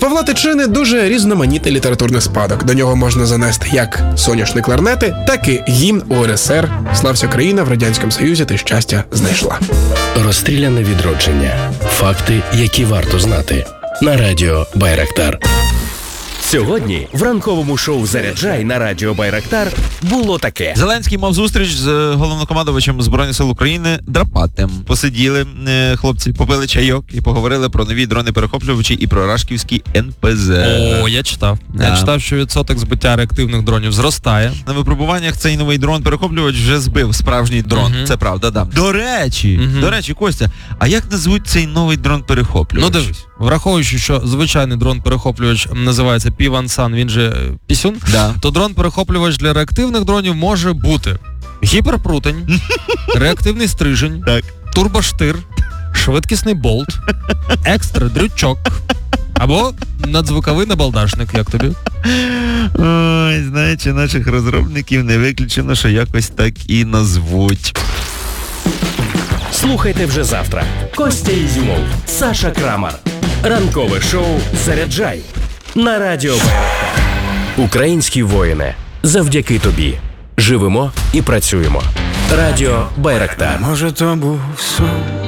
Павла Тичини дуже різноманітний літературний спадок. До нього можна занести як соняшні кларнети, так і гімн УРСР «Слався країна, в Радянському Союзі ти щастя знайшла». Розстріляне відродження. Факти, які варто знати. На радіо Байрактар. Сьогодні в ранковому шоу «Заряджай» на радіо Байрактар було таке. Зеленський мав зустріч з головнокомандувачем Збройних сил України Драпатим. Посиділи хлопці, попили чайок і поговорили про нові дрони-перехоплювачі і про рашківський НПЗ. О, я читав. Я читав, що відсоток збиття реактивних дронів зростає. На випробуваннях цей новий дрон-перехоплювач вже збив справжній дрон. Це правда, да. До речі, Костя, а як назвуть цей новий дрон-перехоплювач? Ну дивись, враховуючи, що звичайний дрон-перехоплювач називається Півансан, він же Пісюн, то дрон-перехоплювач для реактивних дронів може бути гіперпрутень, реактивний стрижень, турбоштир, швидкісний болт, екстра-дрючок або надзвуковий набалдашник. Як тобі? Ой, знаючи наших розробників, не виключено, що якось так і назвуть. Слухайте вже завтра. Костя Ізюмов, Саша Крамар. Ранкове шоу «Заряджай» на радіо Байрактар. Українські воїни, завдяки тобі. Живемо і працюємо. Радіо Байрактар. Може, то був сон.